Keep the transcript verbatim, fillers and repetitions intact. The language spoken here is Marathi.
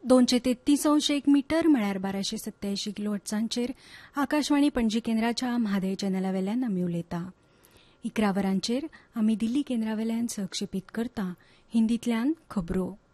दोनशे तेत्तीस अंश एक मीटर म्हळ्यार बाराशे सत्यायंशी किलो हट्सांचेर आकाशवाणी पणजी केंद्राच्या म्हादय चॅनला वेल्यान आमी उलयता. इकरा वरांचेर आमी दिल्ली केंद्रा वेल्यान सहक्षेपीत करता हिंदींतल्यान खबरो.